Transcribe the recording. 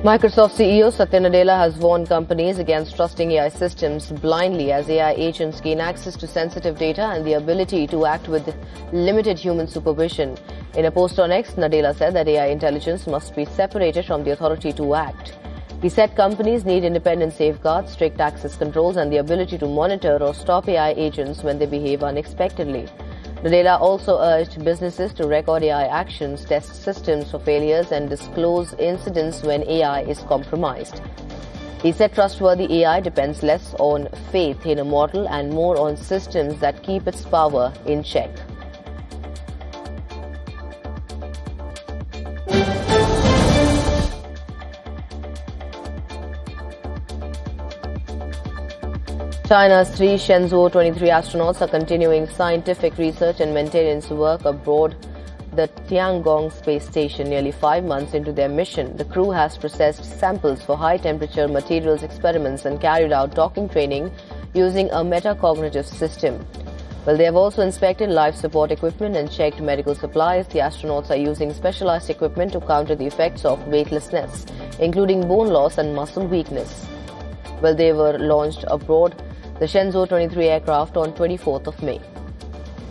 Microsoft CEO Satya Nadella has warned companies against trusting AI systems blindly as AI agents gain access to sensitive data and the ability to act with limited human supervision. In a post on X, Nadella said that AI intelligence must be separated from the authority to act. He said companies need independent safeguards, strict access controls and the ability to monitor or stop AI agents when they behave unexpectedly. Nadella also urged businesses to record AI actions, test systems for failures and disclose incidents when AI is compromised. He said trustworthy AI depends less on faith in a model and more on systems that keep its power in check. China's 3 Shenzhou 23 astronauts are continuing scientific research and maintenance work aboard the Tiangong space station nearly 5 months into their mission. The crew has processed samples for high-temperature materials experiments and carried out docking training using a metacognitive system. Well, they have also inspected life support equipment and checked medical supplies. The astronauts are using specialized equipment to counter the effects of weightlessness, including bone loss and muscle weakness. Well, they were launched aboard the Shenzhou 23 aircraft on 24th of May.